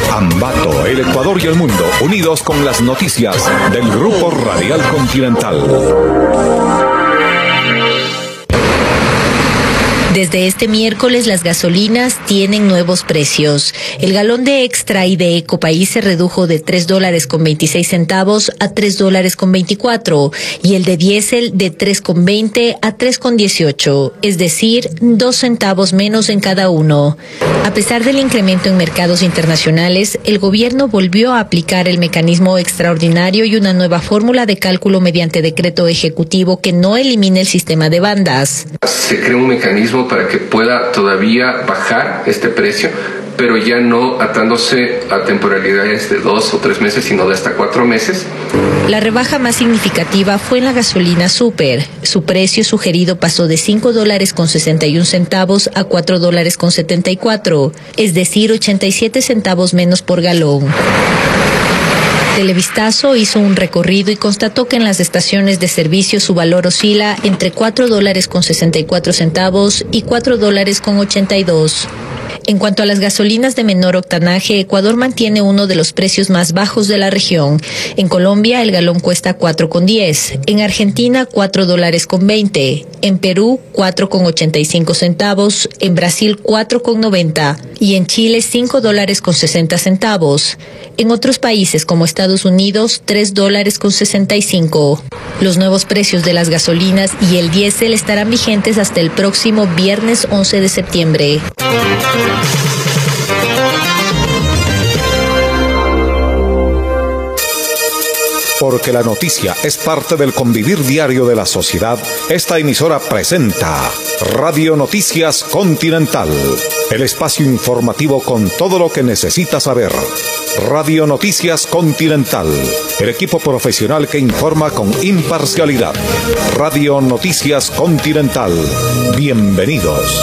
Ambato, el Ecuador y el mundo, unidos con las noticias del Grupo Radial Continental. Desde este miércoles las gasolinas tienen nuevos precios. El galón de Extra y de Ecopaís se redujo de $3.26 a $3.24 y el de diésel de $3.20 a $3.18, es decir, 2 centavos menos en cada uno. A pesar del incremento en mercados internacionales, el gobierno volvió a aplicar el mecanismo extraordinario y una nueva fórmula de cálculo mediante decreto ejecutivo que no elimina el sistema de bandas. Se crea un mecanismo para que pueda todavía bajar este precio, pero ya no atándose a temporalidades de 2 o 3 meses, sino de hasta 4 meses. La rebaja más significativa fue en la gasolina Super. Su precio sugerido pasó de $5.61 a $4.74, es decir, 87 centavos menos por galón. Televistazo hizo un recorrido y constató que en las estaciones de servicio su valor oscila entre $4.64 y $4.82. En cuanto a las gasolinas de menor octanaje, Ecuador mantiene uno de los precios más bajos de la región. En Colombia el galón cuesta $4.10, en Argentina $4.20, en Perú $4.85, en Brasil $4.90 y en Chile $5.60. En otros países como Estados Unidos $3.65. Los nuevos precios de las gasolinas y el diésel estarán vigentes hasta el próximo viernes 11 de septiembre. Porque la noticia es parte del convivir diario de la sociedad, esta emisora presenta Radio Noticias Continental, el espacio informativo con todo lo que necesitas saber. Radio Noticias Continental, el equipo profesional que informa con imparcialidad. Radio Noticias Continental, bienvenidos.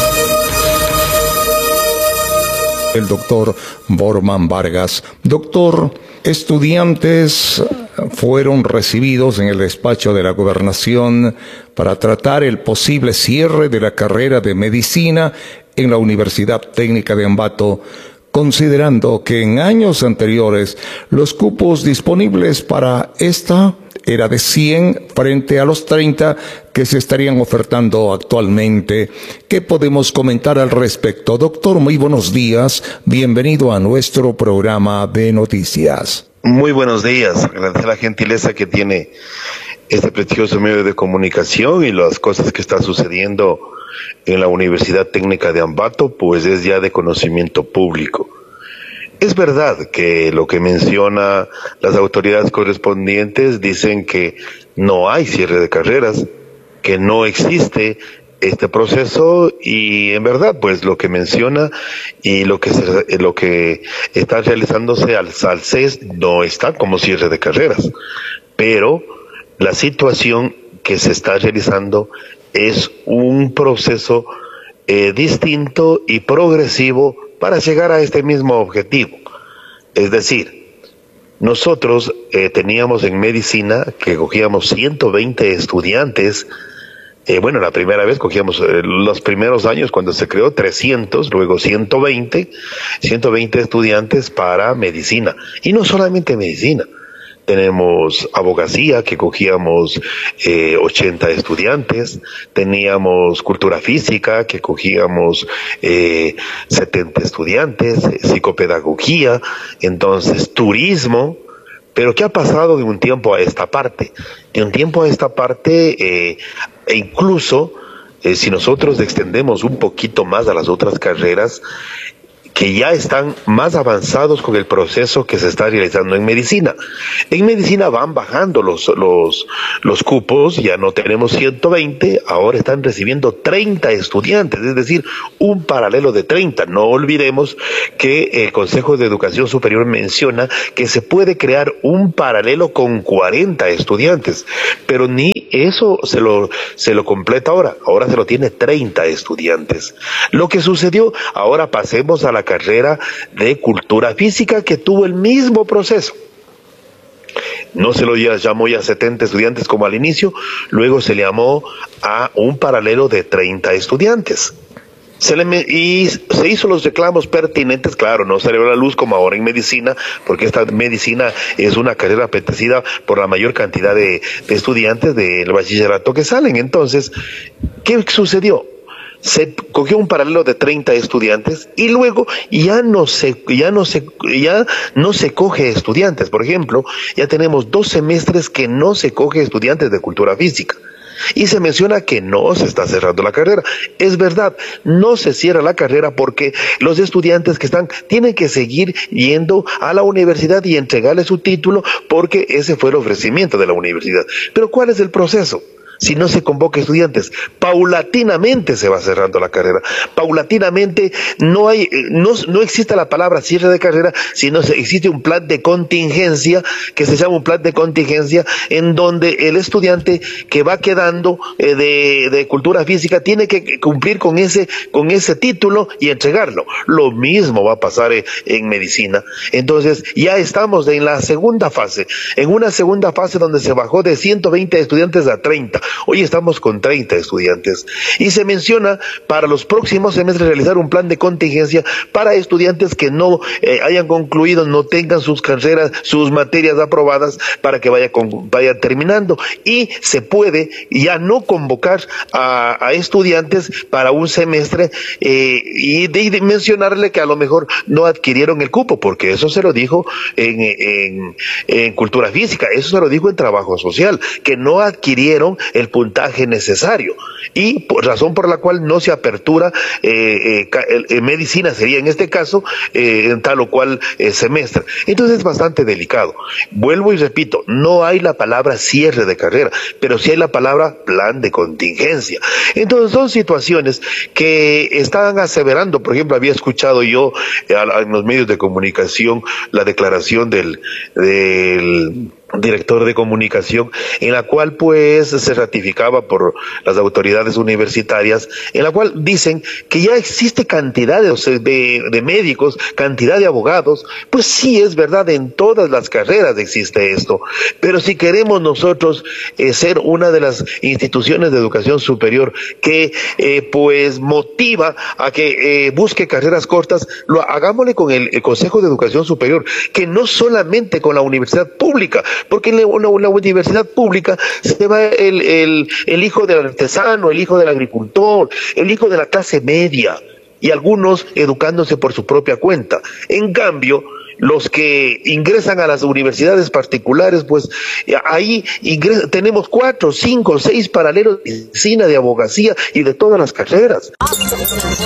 El doctor Borman Vargas. Doctor, estudiantes fueron recibidos en el despacho de la Gobernación para tratar el posible cierre de la carrera de medicina en la Universidad Técnica de Ambato, considerando que en años anteriores los cupos disponibles para esta era de 100 frente a los 30 que se estarían ofertando actualmente. ¿Qué podemos comentar al respecto? Doctor, muy buenos días. Bienvenido a nuestro programa de noticias. Muy buenos días. Agradecer la gentileza que tiene este prestigioso medio de comunicación y las cosas que están sucediendo en la Universidad Técnica de Ambato, pues es ya de conocimiento público. Es verdad que lo que menciona las autoridades correspondientes dicen que no hay cierre de carreras, que no existe este proceso y en verdad pues lo que menciona y lo que está realizándose al CES no está como cierre de carreras, pero la situación que se está realizando es un proceso distinto y progresivo para llegar a este mismo objetivo. Es decir, nosotros teníamos en medicina que cogíamos 120 estudiantes. La primera vez cogíamos los primeros años cuando se creó 300, luego 120 estudiantes para medicina. Y no solamente medicina. Tenemos abogacía, que cogíamos 80 estudiantes, teníamos cultura física, que cogíamos 70 estudiantes, psicopedagogía, entonces turismo. Pero ¿qué ha pasado de un tiempo a esta parte? De un tiempo a esta parte, e incluso si nosotros extendemos un poquito más a las otras carreras, que ya están más avanzados con el proceso que se está realizando en medicina. En medicina van bajando los cupos, ya no tenemos 120, ahora están recibiendo 30 estudiantes, es decir, un paralelo de 30. No olvidemos que el Consejo de Educación Superior menciona que se puede crear un paralelo con 40 estudiantes, pero ni eso se lo completa ahora se lo tiene 30 estudiantes. Lo que sucedió, ahora pasemos a la carrera de cultura física que tuvo el mismo proceso. No se lo llamó ya 70 estudiantes como al inicio, luego se le llamó a un paralelo de 30 estudiantes. y se hizo los reclamos pertinentes, claro, no salió a la luz como ahora en medicina, porque esta medicina es una carrera apetecida por la mayor cantidad de estudiantes del bachillerato que salen. Entonces, ¿qué sucedió? Se cogió un paralelo de 30 estudiantes y luego ya no se coge estudiantes. Por ejemplo, ya tenemos 2 semestres que no se coge estudiantes de cultura física. Y se menciona que no se está cerrando la carrera. Es verdad, no se cierra la carrera porque los estudiantes que están tienen que seguir yendo a la universidad y entregarle su título porque ese fue el ofrecimiento de la universidad. Pero ¿cuál es el proceso? Si no se convoca estudiantes, paulatinamente se va cerrando la carrera. Paulatinamente no existe la palabra cierre de carrera, sino existe un plan de contingencia, que se llama un plan de contingencia, en donde el estudiante que va quedando de cultura física tiene que cumplir con ese título y entregarlo. Lo mismo va a pasar en medicina. Entonces ya estamos en la segunda fase, en una segunda fase donde se bajó de 120 estudiantes a 30. Hoy estamos con 30 estudiantes y se menciona para los próximos semestres realizar un plan de contingencia para estudiantes que no hayan concluido, no tengan sus carreras, sus materias aprobadas para que vayan terminando, y se puede ya no convocar a estudiantes para un semestre y de mencionarle que a lo mejor no adquirieron el cupo, porque eso se lo dijo en cultura física, eso se lo dijo en trabajo social, que no adquirieron el puntaje necesario, y razón por la cual no se apertura medicina, sería en este caso en tal o cual semestre. Entonces es bastante delicado. Vuelvo y repito, no hay la palabra cierre de carrera, pero sí hay la palabra plan de contingencia. Entonces son situaciones que están aseverando. Por ejemplo, había escuchado yo en los medios de comunicación la declaración del director de comunicación, en la cual pues se ratificaba por las autoridades universitarias, en la cual dicen que ya existe cantidad de médicos, cantidad de abogados. Pues sí, es verdad, en todas las carreras existe esto, pero si queremos nosotros ser una de las instituciones de educación superior que pues motiva a que busque carreras cortas, hagámosle con el Consejo de Educación Superior, que no solamente con la universidad pública, porque en una universidad pública se va el hijo del artesano, el hijo del agricultor, el hijo de la clase media, y algunos educándose por su propia cuenta. En cambio, los que ingresan a las universidades particulares, pues ahí tenemos 4, 5, 6 paralelos de medicina, de abogacía y de todas las carreras.